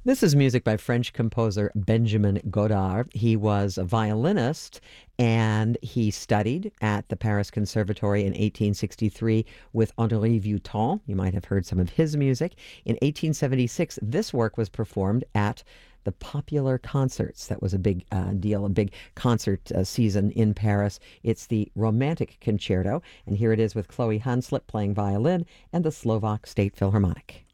This is music by French composer Benjamin Godard. He was a violinist and he studied at the Paris Conservatory in 1863 with Henri Vieuxtemps. You might have heard some of his music. In 1876, this work was performed at the Popular Concerts. That was a big deal, a big concert season in Paris. It's the Romantic Concerto, and here it is with Chloe Hanslip playing violin and the Slovak State Philharmonic.